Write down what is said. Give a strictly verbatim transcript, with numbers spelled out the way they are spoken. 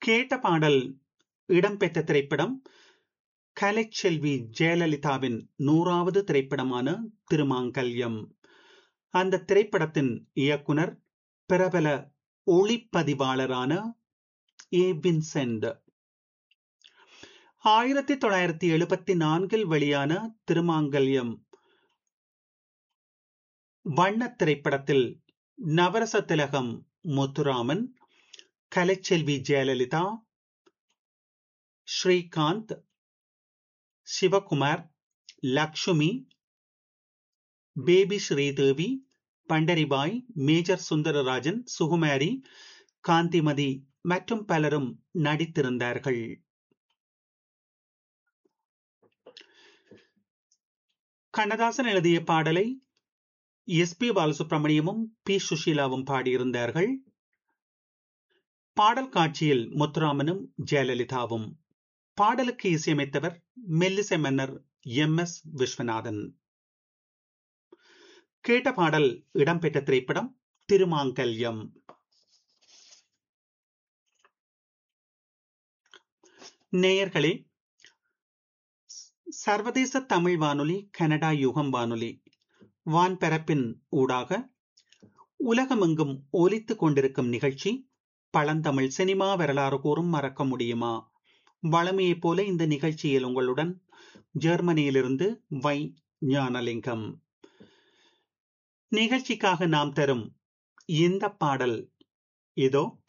கேட்ட பாடல் இடம்பெற்ற திரைப்படம் கலைச்செல்வி ஜெயலலிதாவின் நூறாவது திரைப்படமான திருமாங்கல்யம். அந்த திரைப்படத்தின் இயக்குனர் பிரபல ஒளிப்பதிவாளரான ஏ வின்சென்ட். ஆயிரத்தி தொள்ளாயிரத்தி எழுபத்தி நான்கில் வெளியான திருமாங்கல்யம் வண்ண திரைப்படத்தில் நவரச திலகம் முத்துராமன், கலைச்செல்வி ஜெயலலிதா, ஸ்ரீகாந்த், சிவகுமார், லக்ஷ்மி, பேபி ஸ்ரீதேவி, பண்டரிபாய், மேஜர் சுந்தரராஜன், சுகுமாரி, காந்திமதி மற்றும் பலரும் நடித்திருந்தார்கள். கண்ணதாசன் எழுதிய பாடலை எஸ் பி பாலசுப்ரமணியமும் பி சுஷீலாவும் பாடியிருந்தார்கள். பாடல் காட்சியில் முத்துராமனும் ஜெயலலிதாவும். பாடலுக்கு இசையமைத்தவர் மெல்லிசை மன்னர் எம் எஸ் விஸ்வநாதன். கேட்ட பாடல் இடம்பெற்ற திரைப்படம் திருமாங்கல்யம். நேயர்களே, சர்வதேச தமிழ் வானொலி, கனடா யுகம் வானொலி வான்பரப்பின் ஊடாக உலகமெங்கும் ஒலித்துக் கொண்டிருக்கும் நிகழ்ச்சி பழந்தமிழ் சினிமா வரலாறு கூறும் மறக்க முடியுமா. வளமையைப் போல இந்த நிகழ்ச்சியில் உங்களுடன் ஜெர்மனியிலிருந்து வை ஞானலிங்கம். நிகழ்ச்சிக்காக நாம் தரும் இந்த பாடல் இதோ.